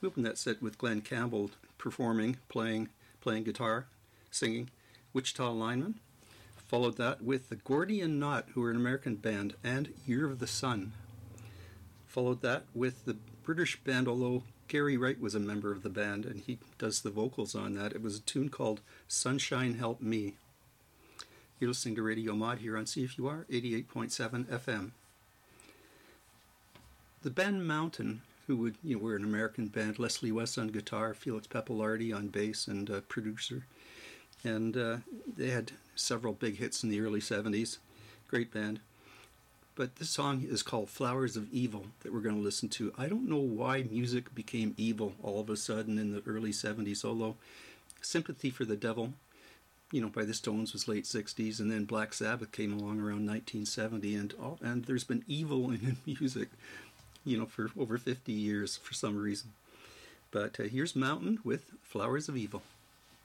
We opened that set with Glenn Campbell performing, playing guitar, singing Wichita Lineman. Followed that with the Gordian Knot, who are an American band, and Year of the Sun. Followed that with the British band, although Gary Wright was a member of the band and he does the vocals on that. It was a tune called Sunshine Help Me. You're listening to Radio Mod here on CFUR 88.7 FM. The band Mountain, who were an American band, Leslie West on guitar, Felix Pappalardi on bass and producer. And they had several big hits in the early 70s. Great band. But this song is called Flowers of Evil that we're going to listen to. I don't know why music became evil all of a sudden in the early 70s, although Sympathy for the Devil, by the Stones was late 60s, and then Black Sabbath came along around 1970, and there's been evil in music, for over 50 years for some reason. But here's Mountain with Flowers of Evil.